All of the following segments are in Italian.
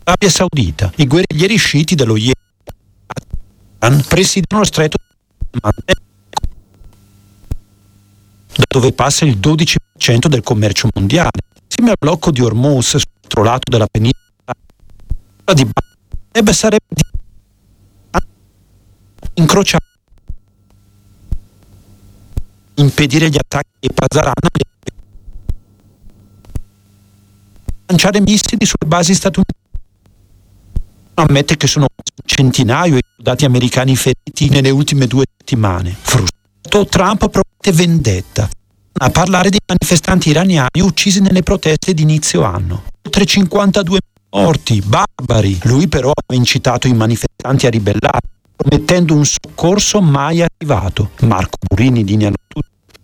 Arabia Saudita. I guerriglieri sciiti dello Yemen presidiano lo stretto di Mandeb, da dove passa il 12% del commercio mondiale. Insieme al blocco di Hormuz sull'altro lato della penisola di Bab sarebbe incrociato, impedire gli attacchi ai Pazaran, lanciare missili sulle basi statunitensi. Ammette che sono centinaio i soldati americani feriti nelle ultime 2 settimane. Frustrato, Trump promette vendetta. A parlare dei manifestanti iraniani uccisi nelle proteste di inizio anno. Oltre 52 morti, barbari. Lui però ha incitato i manifestanti a ribellare, promettendo un soccorso mai arrivato. Marco Burini, linea notturna.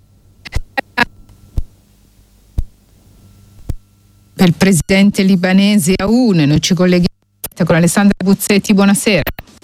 Per il presidente libanese Aoun, noi ci colleghiamo con Alessandra Buzzetti, buonasera.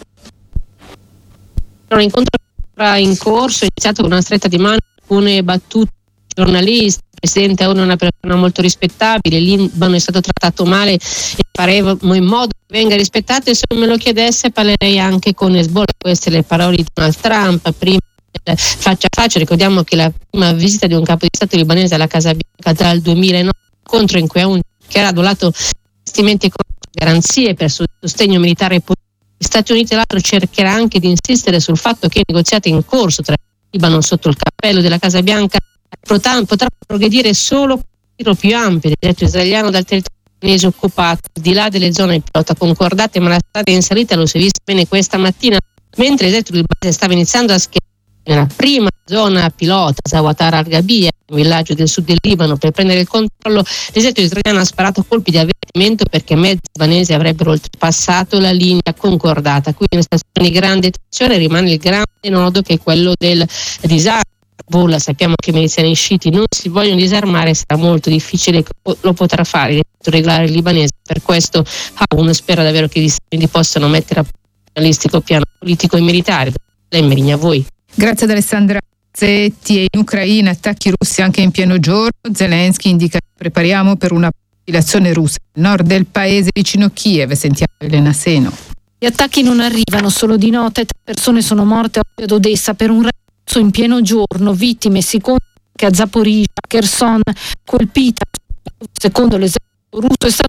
Un incontro in corso, iniziato con una stretta di mano, alcune battute giornalisti. Il presidente Aoun è una persona molto rispettabile, il Libano è stato trattato male e faremo in modo che venga rispettato, e se me lo chiedesse parlerei anche con Hezbollah. Queste le parole di Donald Trump prima faccia a faccia. Ricordiamo che la prima visita di un capo di Stato libanese alla Casa Bianca dal 2009, incontro in cui Aoun che ha donato investimenti e garanzie per sostegno militare e politico. Gli Stati Uniti dall'altro cercherà anche di insistere sul fatto che i negoziati in corso tra il Libano sotto il cappello della Casa Bianca potranno progredire solo con un tiro più ampio del diretto israeliano dal territorio libanese occupato, al di là delle zone pilota concordate, ma la strada in salita lo si è visto bene questa mattina, mentre l'esercito libanese stava iniziando a schierare nella prima zona pilota, Zawatar al-Gabia, un villaggio del sud del Libano, per prendere il controllo. L'esercito israeliano ha sparato colpi di avvertimento perché mezzi libanesi avrebbero oltrepassato la linea concordata. Qui in una situazione di grande tensione rimane il grande nodo che è quello del disarmo. Sappiamo che i miliziani sciiti non si vogliono disarmare, sarà molto difficile che lo potrà fare il regolare libanese. Per questo Aoun spera davvero che gli Stati Uniti possano mettere a punto un realistico piano politico e militare. Lemmerigna, a voi. Grazie ad Alessandra Zetti. E in Ucraina attacchi russi anche in pieno giorno. Zelensky indica che prepariamo per una profilazione russa nel nord del paese vicino Kiev. Sentiamo Elena Seno. Gli attacchi non arrivano solo di notte. 3 persone sono morte ad Odessa per un ragazzo in pieno giorno. Vittime si contano che a Zaporizhzhia, Kherson, colpita secondo l'esercito russo, è stato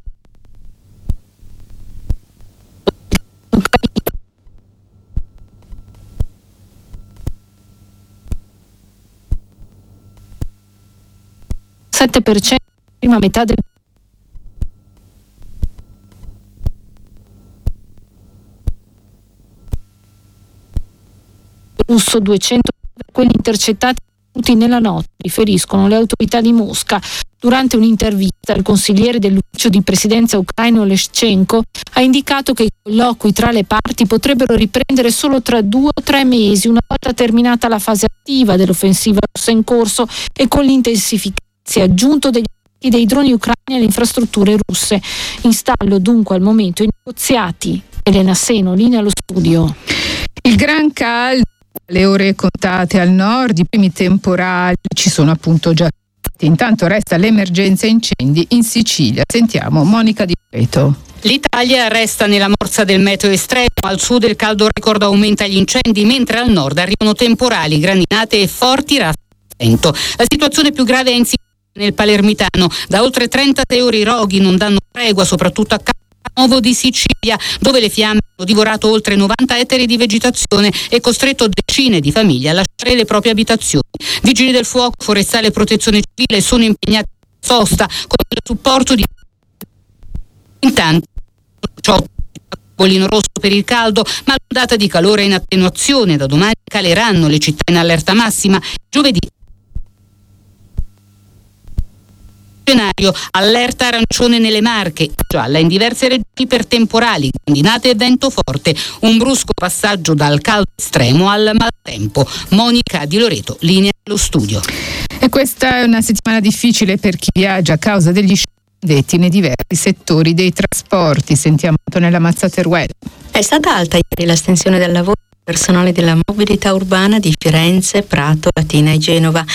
7% prima metà del russo, 200 quelli intercettati nella notte, riferiscono le autorità di Mosca. Durante un'intervista il consigliere dell'ufficio di presidenza ucraino Leshchenko ha indicato che i colloqui tra le parti potrebbero riprendere solo tra 2 o 3 mesi, una volta terminata la fase attiva dell'offensiva russa in corso e con l'intensificazione aggiunto dei droni ucraini alle infrastrutture russe. In stallo dunque al momento i negoziati. Elena Seno, linea allo studio. Il gran caldo, le ore contate al nord, i primi temporali ci sono appunto già. Intanto resta l'emergenza incendi in Sicilia. Sentiamo Monica Di Preto. L'Italia resta nella morsa del meteo estremo. Al sud il caldo record aumenta gli incendi, mentre al nord arrivano temporali, grandinate e forti raffiche di vento. La situazione più grave è in Sicilia, nel Palermitano. Da oltre 36 ore i roghi non danno tregua, soprattutto a Nuovo di Sicilia, dove le fiamme hanno divorato oltre 90 ettari di vegetazione e costretto decine di famiglie a lasciare le proprie abitazioni. Vigili del fuoco, forestale e protezione civile sono impegnati in sosta con il supporto di... Intanto bollino rosso per il caldo, ma l'ondata di calore è in attenuazione. Da domani caleranno le città in allerta massima. Giovedì allerta arancione nelle Marche, gialla in diverse regioni per temporali, grandinate e vento forte. Un brusco passaggio dal caldo estremo al maltempo. Monica Di Loreto, linea allo studio. E questa è una settimana difficile per chi viaggia a causa degli scendetti nei diversi settori dei trasporti. Sentiamo Antonella Mazzateruel. È stata alta ieri l'astensione dal lavoro del personale della mobilità urbana di Firenze, Prato, Latina e Genova.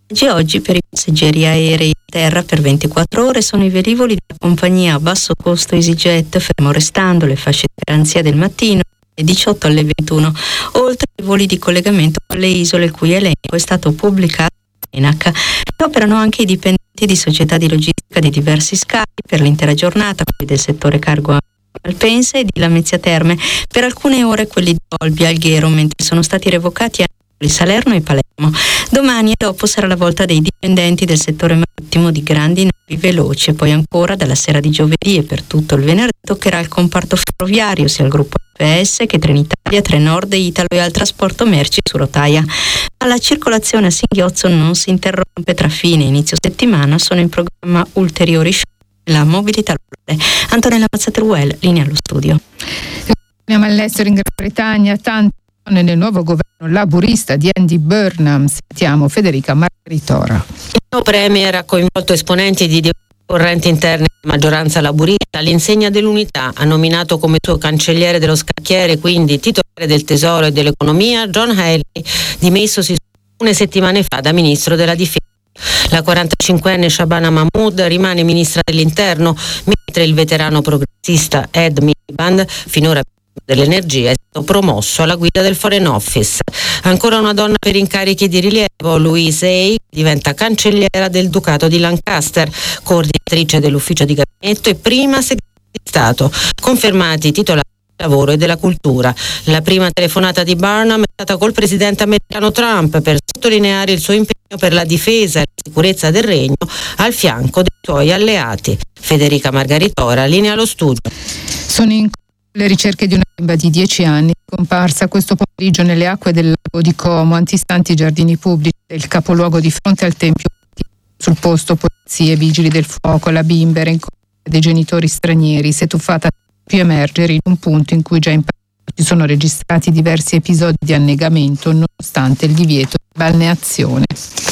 Oggi per i passeggeri aerei in terra per 24 ore sono i velivoli della compagnia a basso costo EasyJet, fermo restando le fasce di garanzia del mattino alle 18 alle 21, oltre ai voli di collegamento con le isole, il cui elenco è stato pubblicato in ENAC. Operano anche i dipendenti di società di logistica di diversi scali per l'intera giornata, quelli del settore cargo Malpensa e di Lamezia Terme, per alcune ore quelli di Olbia, Alghero, mentre sono stati revocati anche di Salerno e Palermo. Domani e dopo sarà la volta dei dipendenti del settore marittimo di grandi navi veloci, e poi ancora dalla sera di giovedì e per tutto il venerdì toccherà il comparto ferroviario, sia il gruppo PS che Trenitalia, Trenord, Italo e al trasporto merci su rotaia. Ma la circolazione a Singhiozzo non si interrompe. Tra fine e inizio settimana sono in programma ulteriori show nella mobilità locale. Antonella Mazzateruel, linea allo studio. Andiamo all'estero, in Gran Bretagna, tante donne nel nuovo governo laburista di Andy Burnham. Sentiamo Federica Margaritora. Il nuovo premier ha coinvolto esponenti di correnti interne di maggioranza laburista all'insegna dell'unità. Ha nominato come suo cancelliere dello scacchiere, quindi titolare del tesoro e dell'economia, John Healey, dimessosi alcune settimane fa da ministro della difesa. La 45enne Shabana Mahmood rimane ministra dell'interno, mentre il veterano progressista Ed Miliband, finora dell'energia, è stato promosso alla guida del Foreign Office. Ancora una donna per incarichi di rilievo, Louise Hay, diventa cancelliera del Ducato di Lancaster, coordinatrice dell'ufficio di gabinetto e prima segretaria di Stato, confermati i titolari del lavoro e della cultura. La prima telefonata di Burnham è stata col presidente americano Trump per sottolineare il suo impegno per la difesa e la sicurezza del regno al fianco dei suoi alleati. Federica Margaritora, linea allo studio. Sono in le ricerche di una bimba di 10 anni comparsa questo pomeriggio nelle acque del lago di Como, antistanti i giardini pubblici del capoluogo di fronte al tempio. Sul posto polizie, vigili del fuoco, la bimba era in compagnia dei genitori stranieri, si è tuffata più emergere in un punto in cui già in passato si sono registrati diversi episodi di annegamento nonostante il divieto di balneazione.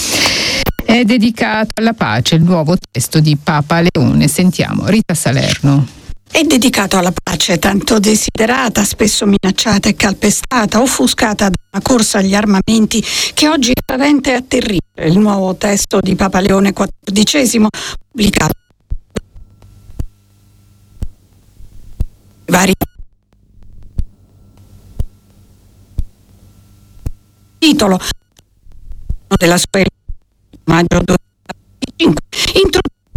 È dedicato alla pace il nuovo testo di Papa Leone. Sentiamo Rita Salerno. È dedicato alla pace, tanto desiderata, spesso minacciata e calpestata, offuscata da una corsa agli armamenti che oggi rende a terribile. Il nuovo testo di Papa Leone XIV, pubblicato vari titolo della sua maggio